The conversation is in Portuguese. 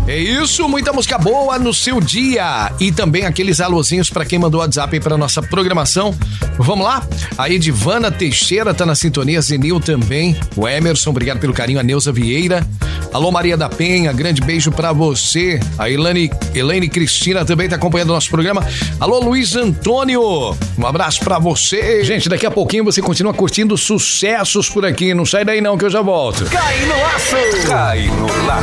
É isso, muita música boa no seu dia. E também aqueles alôzinhos pra quem mandou WhatsApp aí pra nossa programação. Vamos lá? A Edivana Teixeira tá na sintonia, Zenil também. O Emerson, obrigado pelo carinho. A Neuza Vieira. Alô, Maria da Penha, grande beijo pra você. A Elaine Cristina também tá acompanhando o nosso programa. Alô, Luiz Antônio, um abraço pra você. Gente, daqui a pouquinho você continua curtindo sucessos por aqui. Não sai daí não que eu já volto. Cai no laço! Cai no laço!